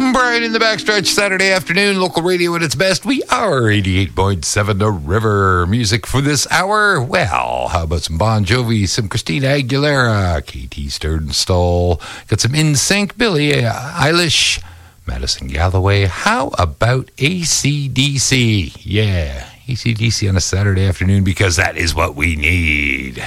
Brian in the backstretch, Saturday afternoon, local radio at its best. We are 88.7 The River. Music for this hour. Well, how about some Bon Jovi, some Christina Aguilera, KT Sternstall, got some NSYNC, Billie Eilish, Madison Galloway. How about AC/DC? Yeah, AC/DC on a Saturday afternoon, because that is what we need.